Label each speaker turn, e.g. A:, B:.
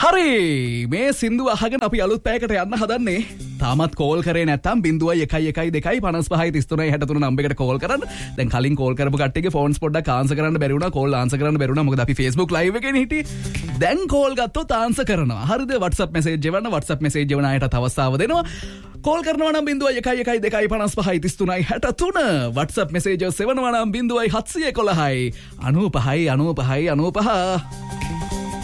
A: හරි මේ සින්දුව අහගෙන අපි අලුත් පැයකට යන්න හදන්නේ. තාමත් කෝල් කරේ නැත්නම් 0112533363 නම්බරයකට කෝල් කරන්න. දැන් කලින් කෝල් කරපු කට්ටියගේ ෆෝන්ස් පොඩ්ඩක් ආන්සර් කරන්න බැරි වුණා. කෝල් ආන්සර් කරන්න බැරි වුණා. මොකද අපි Facebook live එකේනේ හිටියේ. දැන් කෝල් ගත්තොත් ආන්සර් කරනවා. හරිද? WhatsApp message එවන්න. WhatsApp message එවන අයට අවස්ථාව දෙනවා. කෝල් කරනවා නම් 0112555363 WhatsApp messages එවනවා නම් 0711 95 95 95.